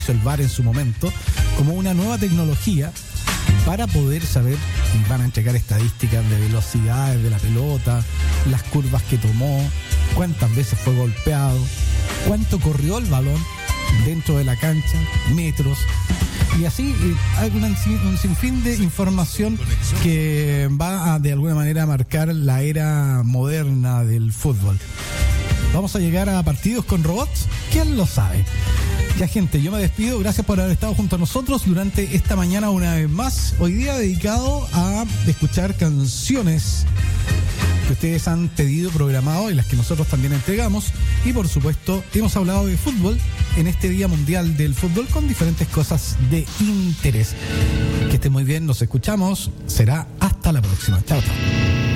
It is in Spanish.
el VAR en su momento, como una nueva tecnología para poder saber, y van a entregar estadísticas de velocidades de la pelota, las curvas que tomó, cuántas veces fue golpeado, cuánto corrió el balón dentro de la cancha, metros, y así hay un sinfín de información que va a de alguna manera marcar la era moderna del fútbol. ¿Vamos a llegar a partidos con robots? ¿Quién lo sabe? Ya, gente, yo me despido. Gracias por haber estado junto a nosotros durante esta mañana una vez más. Hoy día dedicado a escuchar canciones que ustedes han pedido, programado, y las que nosotros también entregamos. Y por supuesto, hemos hablado de fútbol en este Día Mundial del Fútbol con diferentes cosas de interés. Que estén muy bien, nos escuchamos. Será hasta la próxima. Chao, chao.